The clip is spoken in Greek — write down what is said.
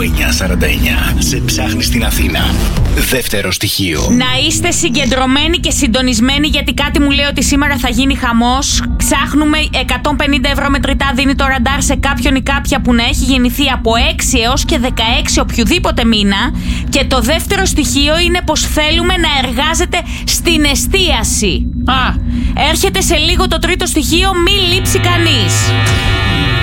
949. Σε ψάχνει στην Αθήνα. Δεύτερο στοιχείο. Να είστε συγκεντρωμένοι και συντονισμένοι, γιατί κάτι μου λέει ότι σήμερα θα γίνει χαμός. Ψάχνουμε 150 ευρώ μετρητά, δίνει το ραντάρ σε κάποιον ή κάποια που να έχει γεννηθεί από 6 έως και 16 οποιοδήποτε μήνα. Και το δεύτερο στοιχείο είναι πως θέλουμε να εργάζεται στην εστίαση. Έρχεται σε λίγο το τρίτο στοιχείο, μην λείψει κανείς.